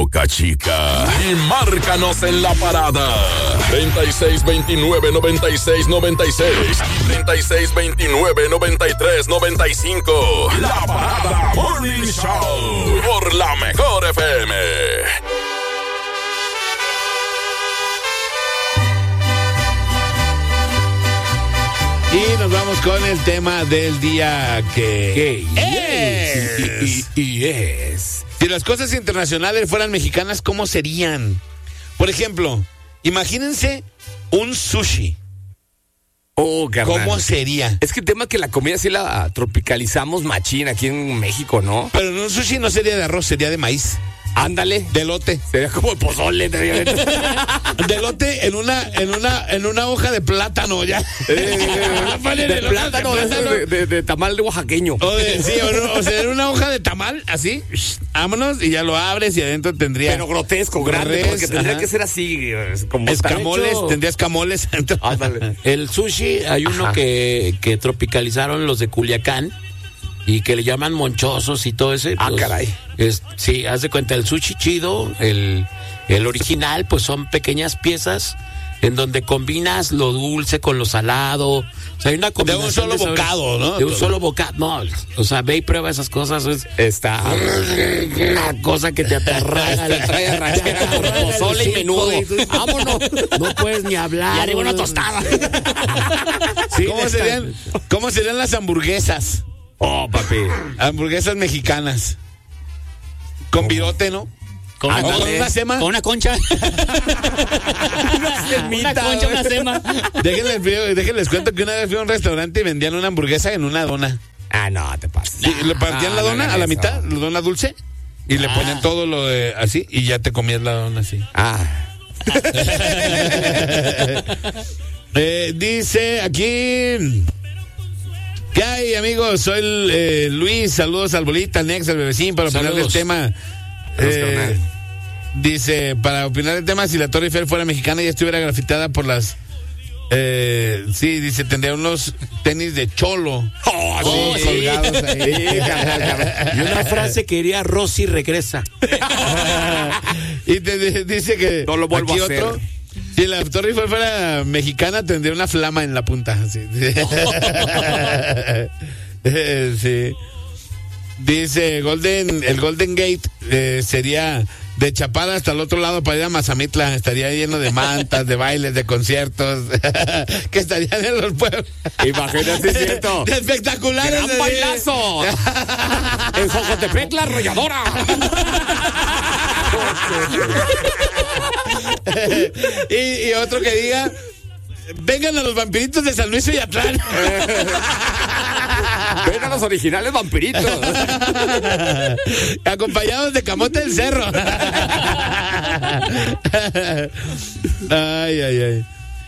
Boca Chica y márcanos en la parada 3629-9696 y 3629-9395. La Parada Morning Show por la Mejor FM. Y nos vamos con el tema del día que es. Si las cosas internacionales fueran mexicanas, ¿cómo serían? Por ejemplo, imagínense un sushi. Oh, carnal. ¿Cómo sería? Es que el tema es que la comida sí la tropicalizamos machín aquí en México, ¿no? Pero en un sushi no sería de arroz, sería de maíz. Ándale. De elote. Sería como el pozole. De elote en una hoja de plátano, ya. De plátano, de tamal de oaxaqueño. O sea, en una hoja de tamal, así, vámonos, y ya lo abres y adentro tendría... Pero grotesco, grande, porque tendría que ser así, como escamoles, tendría escamoles. Ándale. El sushi, hay uno que tropicalizaron los de Culiacán y que le llaman monchosos y todo ese. Ah, pues, caray. Sí, haz de cuenta, el sushi chido, el original, pues son pequeñas piezas en donde combinas lo dulce con lo salado. O sea, hay una combinación de un solo bocado, ¿no? De un solo bocado. No, o sea, ve y prueba esas cosas. Está una cosa que te aterra. Te trae a rachera por pozole y menudo. Vámonos. No puedes ni hablar. Y arriba una tostada. Sí, ¿Cómo serían las hamburguesas? Oh, papi. Hamburguesas mexicanas. Con virote, ¿no? Con una sema. Con una concha. Una concha, una sema. Déjenles cuento que una vez fui a un restaurante y vendían una hamburguesa en una dona. Ah, no, te pases. Y le partían la dona a la mitad, la dona dulce, y le ponen todo lo de así, y ya te comías la dona así. Dice aquí... ¿Qué hay, amigos? Soy Luis, saludos al Bolita, al Nex, al Bebecín, para opinar del tema. Dice, para opinar del tema, si la Torre Eiffel fuera mexicana y estuviera grafitada por las... sí, dice, tendría unos tenis de cholo. Colgados ahí. Y una frase que diría, Rosy regresa. Y dice que... No lo vuelvo a hacer. Si la Torre Eiffel fuera mexicana, tendría una flama en la punta. Sí. Sí. Dice el Golden Gate sería de Chapala hasta el otro lado para ir a Mazamitla. Estaría lleno de mantas, de bailes, de conciertos que estarían en los pueblos. Imagínate, ¿cierto? De espectaculares. ¡Gran bailazo! En Jocotepec, la arrolladora. y otro que diga, vengan a los vampiritos de San Luis y Atlán. Ven a los originales vampiritos. Acompañados de camote del cerro. Ay.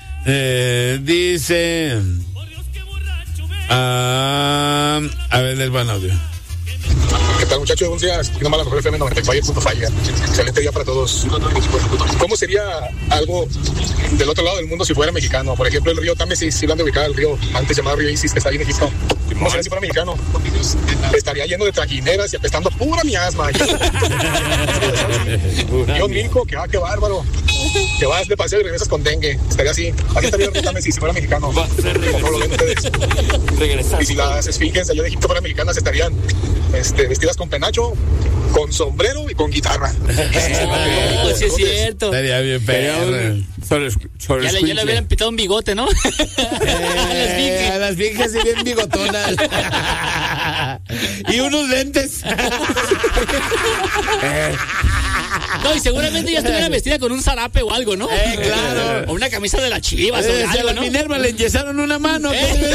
Dice... a ver, el buen audio. ¿Qué tal, muchachos? Buenos días. Aquí nomás la Mejor FM 95.5. Excelente día para todos. ¿Cómo sería algo del otro lado del mundo si fuera mexicano? Por ejemplo, el río Támesis, si lo han de ubicar, el río antes llamado río Isis, que está ahí en Egipto. ¿Cómo sería si fuera mexicano? Estaría lleno de trajineras y apestando pura miasma. Yo Milco, que qué bárbaro. Que vas de paseo y regresas con dengue. Estaría así. Aquí estaría el río Támesis si fuera mexicano. ¿Cómo lo ven ustedes? Y si las esfinges allá de Egipto fueran mexicanas, estarían vestidas con penacho, con sombrero y con guitarra. Pues sí es cierto. Estaría bien perro. Ya le hubieran pitado un bigote, ¿no? A las viejas sí bien bigotonas. Y unos lentes. No, y seguramente ya estuviera vestida con un zarape o algo, ¿no? Claro. O una camisa de las Chivas o a algo, la ¿no? Minerva le enyesaron una mano.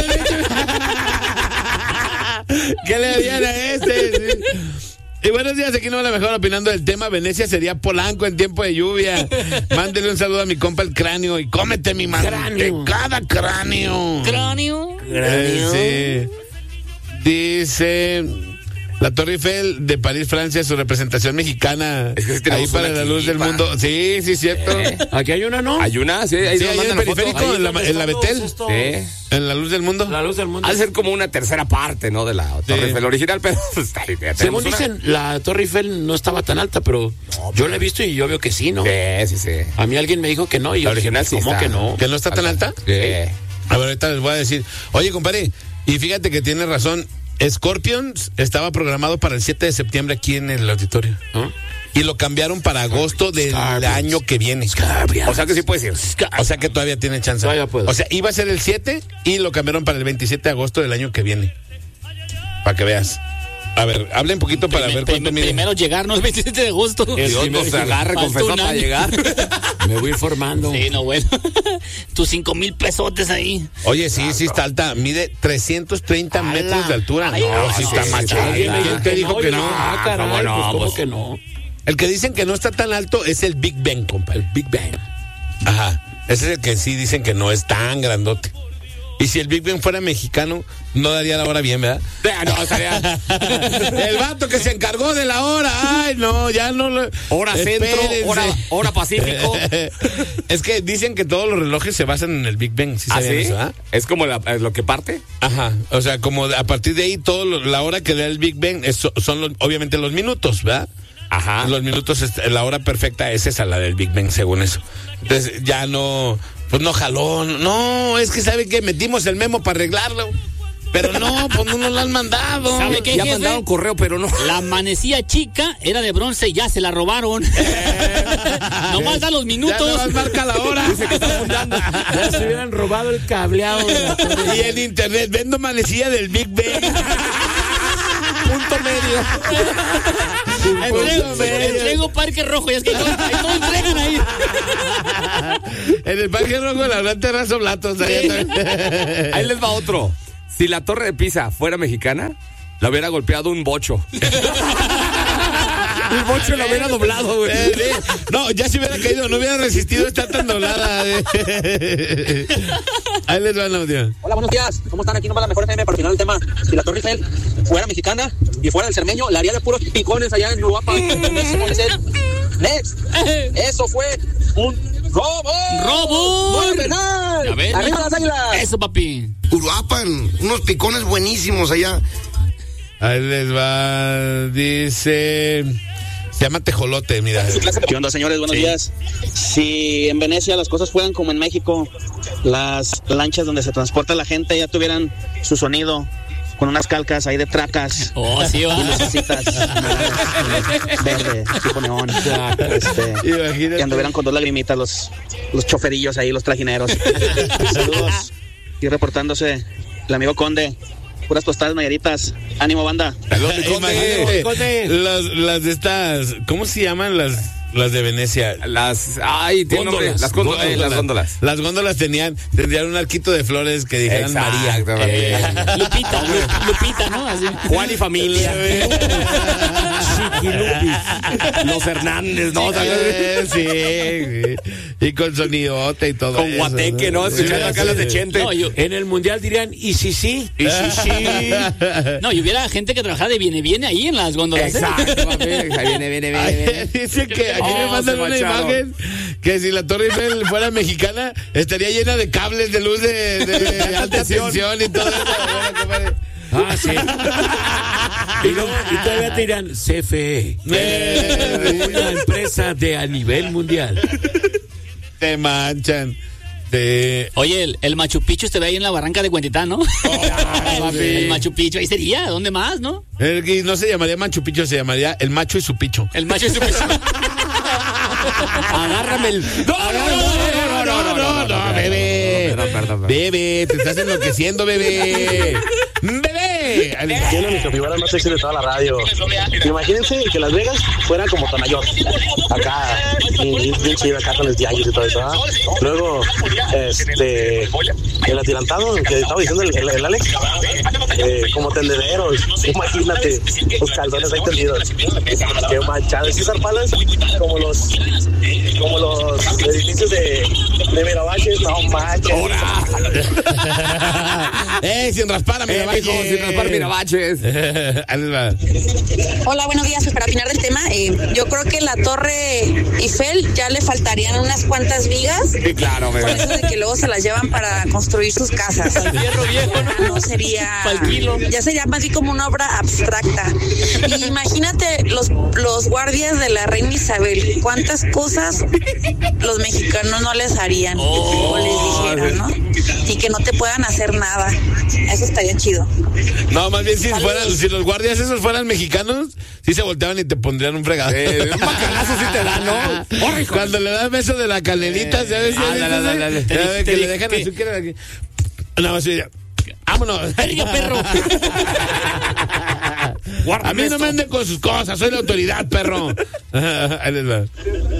¿Qué le harían a este? Sí. Y buenos días, aquí no la mejor opinando del tema. Venecia sería Polanco en tiempo de lluvia. Mándele un saludo a mi compa el cráneo y cómete mi mantecada cráneo. ¿Cráneo? Sí. Dice La Torre Eiffel de París, Francia, su representación mexicana. Es que sí ahí tenemos para una la luz del aquí, mundo. Sí, cierto. Aquí hay una, ¿no? Hay una, sí, ahí Sí, nos ahí en mandan el la foto. periférico, Ahí. en la Betel. Sí. En la luz del mundo. La luz del mundo. Ha de ser como una tercera parte, ¿no? De la Torre Eiffel original, pero pues, ahí ya Según tenemos una. dicen, la Torre Eiffel no estaba tan alta, pero yo la he visto y yo veo que sí, ¿no? Sí. A mí alguien me dijo que no y La yo original dije, sí ¿cómo está. que no? ¿Que no está tan alta? Sí. A ver, ahorita les voy a decir. Oye, compadre, y fíjate que tiene razón. Scorpions estaba programado para el 7 de septiembre aquí en el auditorio. ¿No? Y lo cambiaron para agosto del año que viene. O sea que sí puedes ir. O sea que todavía tiene chance. Todavía puedo. O sea, iba a ser el 7 y lo cambiaron para el 27 de agosto del año que viene. Para que veas. A ver, hablen un poquito para ver cuánto mide. Primero llegar, ¿no? El 27 de agosto. Dios nos agarre, Falta confesó un para año. llegar. Me voy informando. Sí, no, bueno. Tus 5,000 pesotes ahí. Oye, sí está alta. Mide 330 metros de altura. Ay, No, sí está más alta. ¿Quién te dijo que no? Ah, caray, ¿cómo no? pues, ¿cómo Pues, que no? El que dicen que no está tan alto es el Big Ben, compadre. El Big Bang. Ajá. Ese es el que sí dicen que no es tan grandote. Y si el Big Ben fuera mexicano, no daría la hora bien, ¿verdad? No, estaría. El vato que se encargó de la hora. Ay, no, ya no lo. Hora centro, Espérense. hora pacífico. Es que dicen que todos los relojes se basan en el Big Ben. ¿Sí ¿Ah, sabían sí? eso, ah? Es como lo que parte. Ajá. O sea, como a partir de ahí, la hora que da el Big Ben son obviamente los minutos, ¿verdad? Ajá. Los minutos, la hora perfecta es esa, la del Big Ben, según eso. Entonces, ya no. Pues no jaló. No, es que sabe que metimos el memo para arreglarlo. Pero no, pues no nos lo han mandado. ¿Sabe qué, Ya jefe? mandaron correo, pero no. La manecilla chica era de bronce y ya se la robaron. Nomás da los Ya minutos. nomás marca la hora. Ya se hubieran robado el cableado de la Torre. Y en internet vendo manecilla del Big Ben. Punto medio. Entrego Parque Rojo. Y es que ahí todo entregan ahí. En el Parque Rojo la gran terrazo Blatos. Ahí les va otro. Si la Torre de Pisa fuera mexicana, la hubiera golpeado un bocho. El bocho la hubiera doblado, güey. No, ya se hubiera caído, no hubiera resistido estar tan doblada. Ahí les va el audio. Hola, buenos días. ¿Cómo están? Aquí nomás la mejor FM para final el tema. Si la Torre Eiffel fuera mexicana y fuera del Cermeño, la haría de puros picones allá en Uruapan. Next. Eso fue un robo. ¡Robo! ¡Muy penal! Ya ves. ¡Arriba las águilas! Eso, papi. Uruapan, unos picones buenísimos allá. Ahí les va, dice... Se llama tejolote, mira. ¿Qué onda, señores? Buenos días. Si en Venecia las cosas fueran como en México, las lanchas donde se transporta la gente ya tuvieran su sonido con unas calcas ahí de tracas. Oh, sí, va. Y lucecitas verde, tipo neón. Imagínate. Y anduvieran con dos lagrimitas los choferillos ahí, los trajineros. Saludos. Y reportándose el amigo Conde. Puras tostadas mayeritas. Ánimo, banda. Imagínate, las de estas, ¿cómo se llaman las de Venecia? Tiene nombre. Las góndolas. Las góndolas tendrían un arquito de flores que dijeran María. Lupita, ¿no? Así. Juan y familia. Chiquilupis. Los Hernández, ¿no? Sí. Y con sonidote y todo. Con eso, guateque, ¿no? Escuchando acá las de Chente. No, En el mundial dirían, y sí, sí. Y sí. No, y hubiera gente que trabajaba de viene ahí en las góndolas. Exacto, papi. Ahí viene. Ay, dice que aquí me mandan se una macharon. imagen que si la Torre Eiffel fuera mexicana estaría llena de cables de luz de alta tensión y todo eso. Bueno, compadre. Ah, sí. Y todavía te dirán, CFE. Una empresa a nivel mundial. Te manchan. Oye, el Machu Picchu se ve ahí en la barranca de Huentitán, ¿no? El Machu Picchu, ahí sería. ¿Dónde más, no? Y no se llamaría Machu Picchu, se llamaría el macho y su picho. El Machu Picchu. Agárrame el. No, bebé. Perdón. Bebé, te estás enloqueciendo, bebé. Bebé. Tiene mi capibara más sexy de toda la radio. Imagínense que Las Vegas fuera como Tonayón. Acá, bien chido, acá con el tianguis y todo eso. ¿Ah? Luego, el atirantado que estaba diciendo el Alex, como tendederos. Imagínate, los caldones ahí tendidos. Qué manchado. César Palas, como los como los edificios de Mirabaches, no manches. Sin raspar a Mirabaches. Sin raspar Mirabaches. Hola, buenos días. Pues para opinar del tema, yo creo que la Torre Eiffel ya le faltarían unas cuantas vigas. Sí, claro, por eso de que luego se las llevan para construir sus casas. Al fierro viejo, ¿no? No sería... Pa'l kilo. Ya sería más bien como una obra abstracta. Y imagínate los guardias de la reina Isabel, cuántas cosas los mexicanos no les harían o les dijeran, ¿no? Y que no te puedan hacer nada. Eso estaría chido. No, más bien si los guardias esos fueran mexicanos, sí se volteaban y te pondrían un fregado. Un bacalazo sí te dan, ¿no? Cuando le das beso de la canelita, ¿sabes? Que le dejan azúcar aquí. Nada más ya. Vámonos. Perro. A mí no me anden con sus cosas, soy la autoridad, perro. Ahí les va.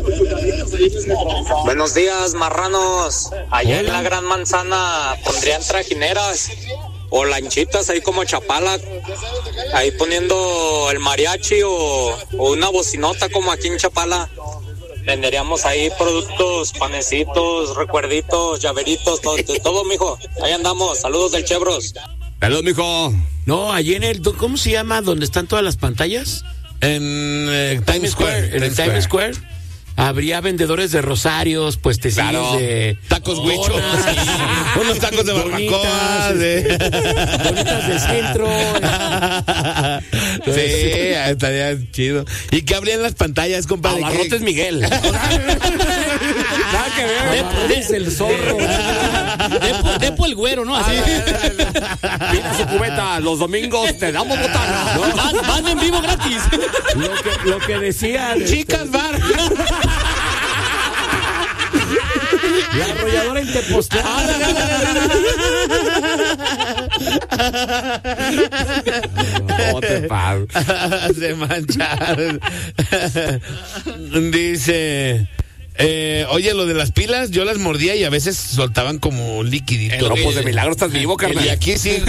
Buenos días, marranos. Allá en la Gran Manzana pondrían trajineras o lanchitas ahí como Chapala, ahí poniendo el mariachi o una bocinota como aquí en Chapala. Venderíamos ahí productos, panecitos, recuerditos, llaveritos, todo, mijo. Ahí andamos. Saludos del Chevros. Saludos, mijo. No, allí en el... ¿Cómo se llama? ¿Dónde están todas las pantallas? En Times Square. En el Times Square. Habría vendedores de rosarios, puestecillos de... Tacos huichos. Unos tacos de barbacoa. Bonitas del centro. Sí, estaría chido. ¿Y qué habría en las pantallas, compadre? Abarrotes Miguel. Nada que ver. Es el zorro. Depo el güero, ¿no? Así. Mira su cubeta. Los domingos te damos botana, ¿no? Van en vivo gratis. Lo que decía... Chicas bar. La arrolladora en Tepoztlán. No te pago. Se mancharon. Dice... oye, lo de las pilas, yo las mordía y a veces soltaban como liquidito. No, pues de milagro estás vivo, carnal. Y aquí sí.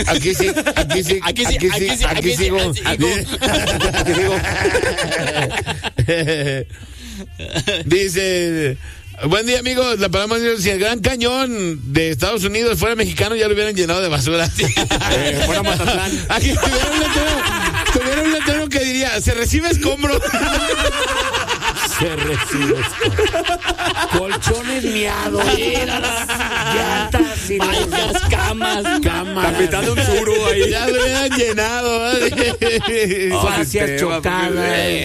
Dice, buen día, amigos. La palabra si el Gran Cañón de Estados Unidos fuera mexicano, ya lo hubieran llenado de basura. Fuera Mazatlán. Aquí tuviera un letrero que diría, se recibe escombro. Se recibe colchones miados, llantas y Vallas, camas. Capitán de un suru ahí. Ya lo hubieran llenado. Fascias chocadas.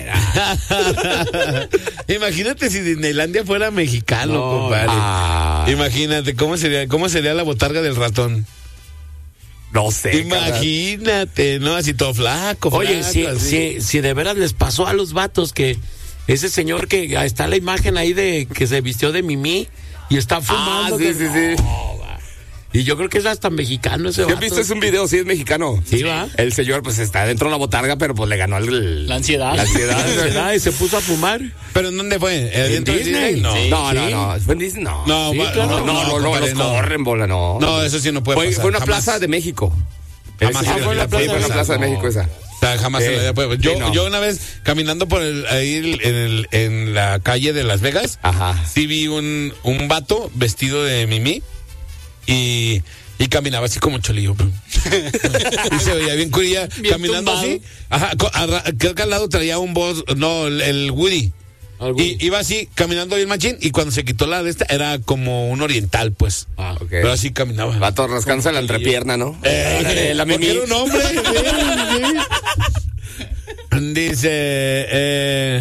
Imagínate si Disneylandia fuera mexicano, compadre. Imagínate cómo sería la botarga del ratón. No sé. Imagínate, ¿no? Así todo flaco. Oye, si de veras les pasó a los vatos que ese señor que está la imagen ahí de que se vistió de Mimí y está fumando. Sí. Y yo creo que es hasta mexicano ese vato. ¿Qué viste? Es un video, sí es mexicano. Sí, va. El señor pues está dentro de la botarga, pero pues le ganó la ansiedad. La ansiedad y se puso a fumar. ¿Pero en dónde fue? ¿En Disney? No. Sí. No. ¿Fue en Disney? No. No, sí, claro. No, los corren, bola, no. No, eso sí no puede pasar. Fue una plaza de México. Jamás fue una plaza de México esa. O sea, jamás se lo había podido. Yo una vez caminando por ahí en la calle de Las Vegas, sí vi un vato vestido de Mimí y caminaba así como cholillo. Y se veía bien curilla caminando tumbado. Así. Ajá, creo que al lado traía un boss, no, el Woody. Y iba así caminando bien machín y cuando se quitó la de esta era como un oriental, pues. Okay. Pero así caminaba. Vato rascándose la entrepierna, ¿no? La Mimí. Era un hombre. Dice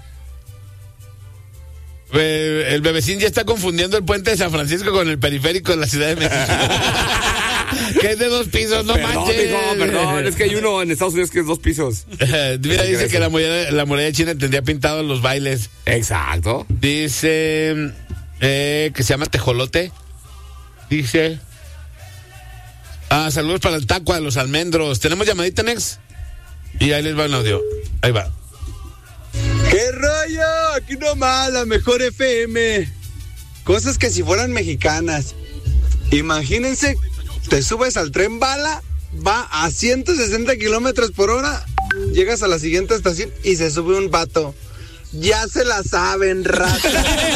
el bebecín ya está confundiendo el puente de San Francisco con el periférico de la Ciudad de México. Que es de 2 pisos, no manches. Perdón, es que hay uno en Estados Unidos que es 2 pisos. Mira, dice que la muralla china tendría pintado los bailes. Exacto. Dice que se llama tejolote. Dice saludos para el taco de los almendros. ¿Tenemos llamadita, Nex? Y ahí les va el audio. Ahí va. ¡Qué rollo! Aquí nomás, la mejor FM. Cosas que si fueran mexicanas. Imagínense, te subes al tren bala, va a 160 kilómetros por hora, llegas a la siguiente estación y se sube un vato. Ya se la saben, rata.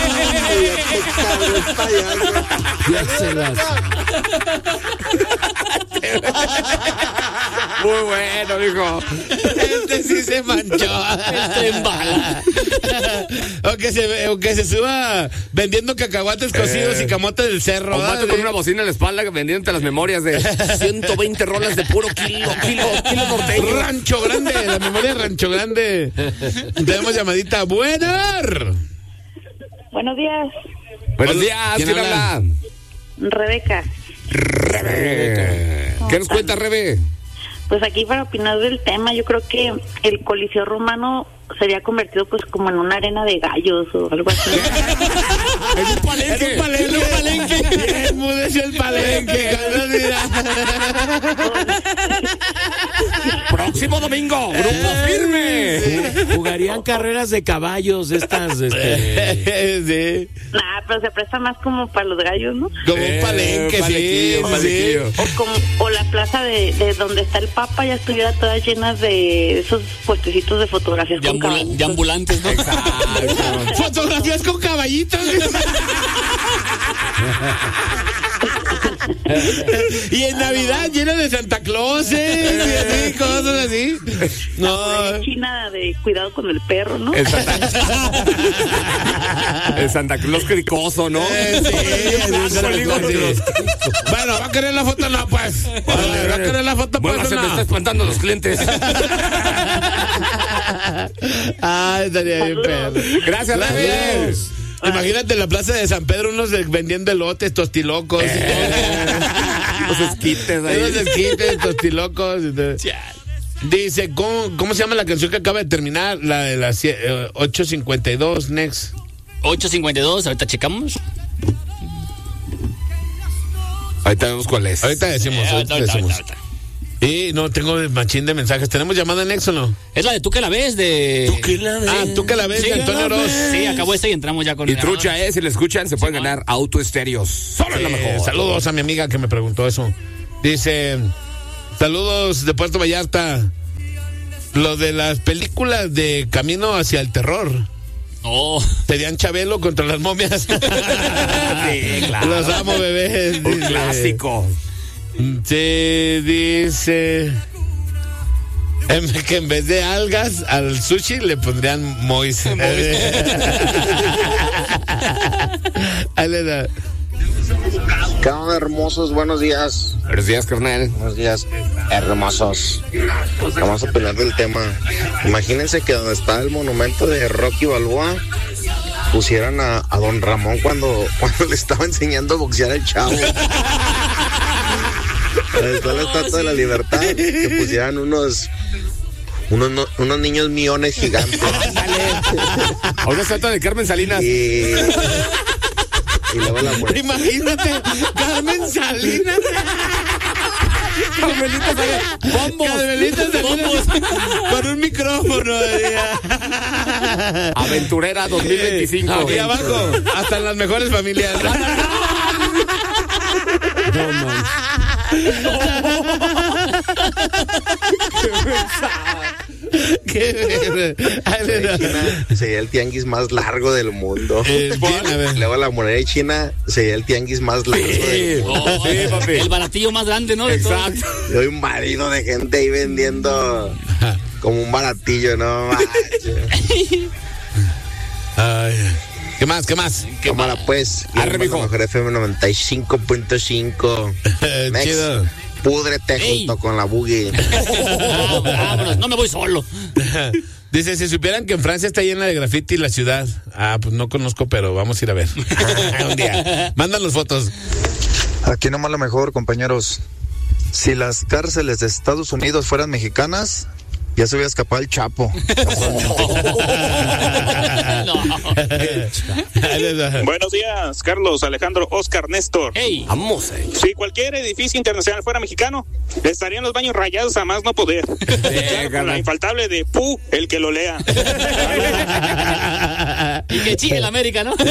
Ya se la Muy bueno, hijo. Este sí se manchó. Este embala. O que se suba vendiendo cacahuates cocidos y camotes del cerro. O mate con una bocina en la espalda vendiéndote las memorias de 120 rolas de puro kilo norteño. Rancho Grande, la memoria de Rancho Grande. Tenemos llamadita. Buenar. Buenos días, Buenos días, ¿quién habla? Rebeca. Rebe. ¿Qué nos cuenta, Rebe? Pues aquí para opinar del tema, yo creo que el Coliseo Romano sería convertido pues como en una arena de gallos o algo así. Es un palenque. Es un palenque. Enmudeció el palenque. Próximo domingo, grupo firme. Jugarían carreras de caballos estas. Sí. Nah, pero se presta más como para los gallos, ¿no? Como un palenque, sí. O la plaza de donde está el Papa ya estuviera toda llena de esos puestecitos de fotografías con caballitos. De ambulantes, ¿no? Exacto. Fotografías con caballitos. Y en Navidad lleno de Santa Claus, y así, cosas así. No. China de cuidado con el perro, ¿no? El Santa Claus cricoso, ¿no? Sí, Bueno, ¿va a querer la foto? No, pues. ¿Va a querer la foto? Bueno, pues, se me está espantando los clientes. Ay, estaría bien, perro. Gracias, Rebe. Imagínate en la plaza de San Pedro unos vendiendo elotes, tostilocos. Los esquites ahí. Los esquites, tostilocos. Dice, ¿cómo se llama la canción que acaba de terminar? La de las 8:52, next. 8:52, ahorita checamos. Ahorita vemos cuál es. Ahorita decimos. Y no, tengo machín de mensajes. ¿Tenemos llamada en Nexo o no? Es la de Tú que la ves de... ¿Tú que la ves? Tú que la ves, de Antonio Oroz. Sí, acabó esta y entramos ya con... Y trucha si le escuchan, se pueden ganar auto estéreos. Solo en la mejor. Saludos a mi amiga que me preguntó eso. Dice, saludos de Puerto Vallarta. Lo de las películas de Camino hacia el Terror. Oh. Serían Chabelo contra las momias. Sí, claro. Los amo, bebés. Un clásico. Sí, dice que en vez de algas al sushi le pondrían mois. Ahí le da. ¿Qué onda, hermosos? Buenos días. Buenos días, carnal. Buenos días, hermosos. Vamos a opinar del tema. Imagínense que donde está el monumento de Rocky Balboa pusieran a don Ramón cuando le estaba enseñando a boxear al chavo. Está la Estatua de la Libertad, que pusieran unos niños millones gigantes. A una estatua de Carmen Salinas. Y luego la muerte. Imagínate, Carmen Salinas. Carmelita Salinas. Carmelita Salinas con un micrófono. Aventurera 2025. Aquí abajo, hasta en las mejores familias. No, man. China sería el tianguis más largo del mundo. Luego la moneda de China sería el tianguis más largo del mundo. Sí, papi. El baratillo más grande, ¿no? Exacto. Y hay un marido de gente ahí vendiendo como un baratillo, ¿no? Ay. ¿Qué más? Cámara, pues. Mejor FM 95.5. Chido. Púdrete junto con la boogie. Vámonos, no me voy solo. Dice, si supieran que en Francia está llena de graffiti la ciudad. Pues no conozco, pero vamos a ir a ver. Un día. Mándanos fotos. Aquí nomás lo mejor, compañeros. Si las cárceles de Estados Unidos fueran mexicanas, ya se hubiera escapado el Chapo. Buenos días, Carlos, Alejandro, Oscar, Néstor. Hey. Vamos. Si cualquier edificio internacional fuera mexicano, estarían los baños rayados a más no poder. Claro, con la infaltable de Pu, el que lo lea. Y que chingue la América, ¿no?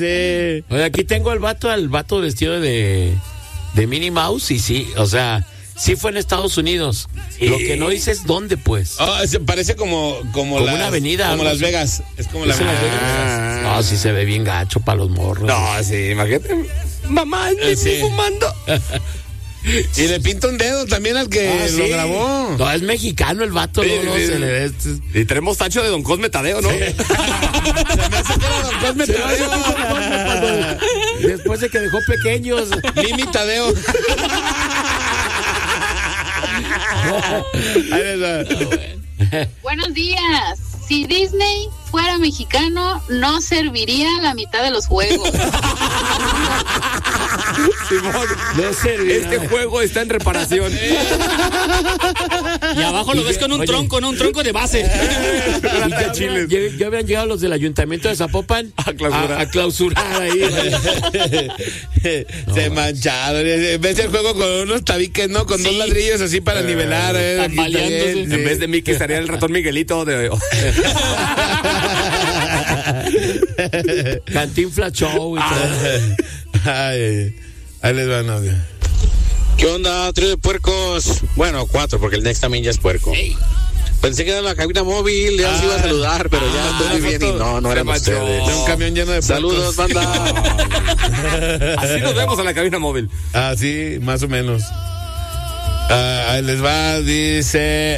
Sí. Oye, aquí tengo al vato vestido de Minnie Mouse y sí, o sea, sí fue en Estados Unidos. Lo que no dice es dónde, pues. Parece como una avenida. Como Las Vegas. Es como la avenida. No, sí se ve bien gacho para los morros. No, sí, imagínate. Mamá, estoy fumando. Y le pinta un dedo también al que lo grabó. No, es mexicano el vato. Sí, no, se le ve. Y tenemos tacho de Don Cosme Tadeo, ¿no? Se me hace que era Don Cosme Tadeo. Después de que dejó pequeños. Mimi Tadeo. Buenos días. Si Disney fuera mexicano, no serviría la mitad de los juegos. Simón, no serviría. Este juego está en reparación. Y abajo lo ves con un tronco, ¿no? Un tronco de base. Ya habían llegado los del ayuntamiento de Zapopan a clausurar ahí. Se mancharon. Ves el juego con unos tabiques, ¿no? Con 2 ladrillos así para nivelar. Tambaleándose. En vez de Mickey estaría el ratón Miguelito de... Cantinflas Show y todo. Ahí les va, novio. ¿Qué onda, trío de puercos? Bueno, 4, porque el Next también ya es puerco. Hey. Pensé que era la cabina móvil, ya se iba a saludar, pero ya estoy bien y no eran ustedes. De un camión lleno de saludos, puercos. banda. Así nos vemos en la cabina móvil. Sí, más o menos. Ahí les va, dice...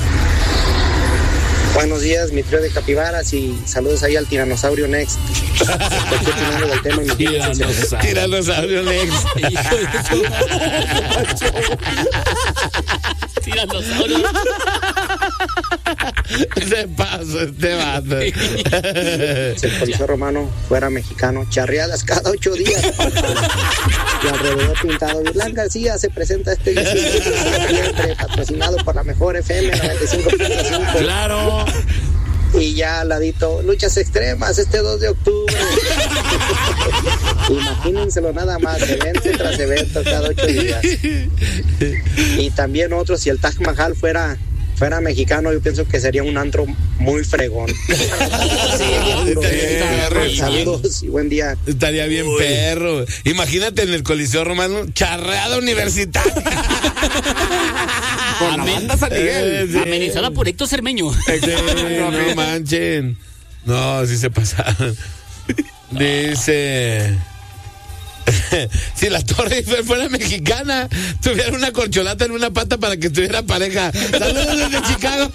Buenos días, mi trío de capibaras, y saludos ahí al Tiranosaurio Next. Estoy opinando del tema y Tiranosaurio Next. Tiranosaurio. Se pasó este vato. Si el Coliseo Romano fuera mexicano, charreadas cada 8 días. Y alrededor pintado. Virlán García se presenta este 17 de septiembre, patrocinado por la mejor FM 95.5. Claro. Y ya al ladito, luchas extremas este 2 de octubre. Imagínenselo nada más, evento tras evento cada 8 días. Y también otro, si el Taj Mahal fuera mexicano, yo pienso que sería un antro muy fregón. Saludos y buen día. Estaría bien perro. Imagínate en el Coliseo Romano, charreada universitaria. Con la banda San Miguel. Amenizada por Héctor Cermeño. No manchen. No, sí se pasaron. Dice... Si la Torre Eiffel fuera mexicana, tuviera una corcholata en una pata para que tuviera pareja. Saludos desde Chicago.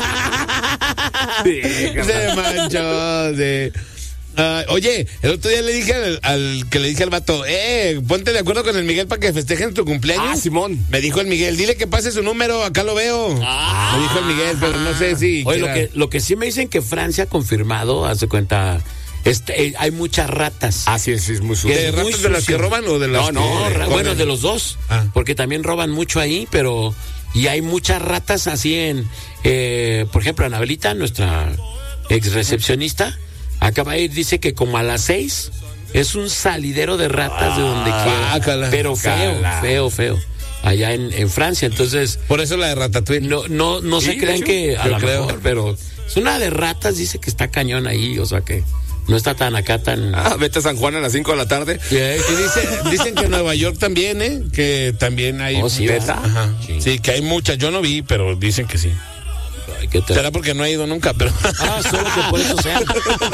Se manchó. Oye, el otro día le dije al que le dije al vato, ponte de acuerdo con el Miguel para que festejen tu cumpleaños. Simón. Me dijo el Miguel, dile que pase su número, acá lo veo. Me dijo el Miguel, pero no sé si... Oye, lo que sí me dicen que Francia ha confirmado, hace cuenta... hay muchas ratas. Sí, es muy sucio. ¿De ratas de las que roban o de las bueno, de los dos. Porque también roban mucho ahí, pero... Y hay muchas ratas así por ejemplo, Anabelita, nuestra ex recepcionista, acaba de ir, dice que como a las 6 es un salidero de ratas de donde quiera. Pero feo. Allá en Francia, entonces... Por eso la de Ratatouille. No se crean que a lo mejor, pero es una de ratas, dice que está cañón ahí, o sea que... No está tan acá tan... Vete a San Juan a las 5 de la tarde. Y dicen que en Nueva York también, que también hay... sí, ¿verdad? Sí, que hay muchas. Yo no vi, pero dicen que sí. Será porque no he ido nunca, pero... solo que por eso sea.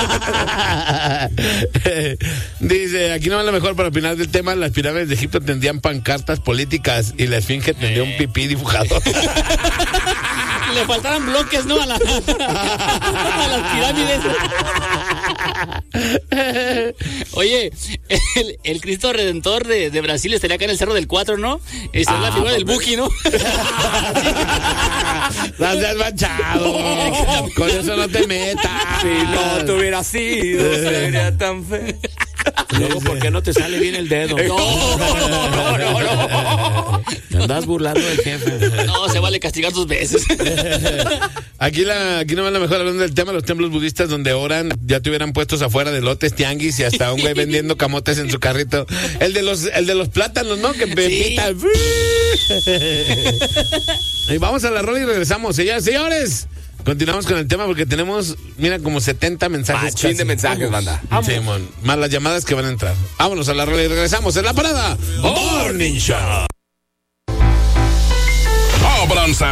Dice, aquí no va lo mejor para opinar del tema. Las pirámides de Egipto tendrían pancartas políticas y la esfinge tendría un pipí dibujado. Le faltaran bloques, ¿no? A las pirámides. Oye, el Cristo Redentor de Brasil estaría acá en el Cerro del 4, ¿no? Esa es la figura del Buki, ¿no? No seas manchado. Con eso no te metas. Si no te hubiera sido, sería tan feo. Luego, ¿por qué no te sale bien el dedo? No. Te andas burlando del jefe. No, se vale castigar 2 veces. Aquí no va la mejor hablando del tema, los templos budistas donde oran, ya te hubieran puestos afuera de lotes, tianguis y hasta un güey vendiendo camotes en su carrito. El de los plátanos, ¿no? Que pepita. Y vamos a la rola y regresamos. Señores, continuamos con el tema porque tenemos, mira, como 70 mensajes. Machín de mensajes, banda. Simón, más las llamadas que van a entrar. Vámonos a la rola y regresamos en la parada Morning Show. balanza.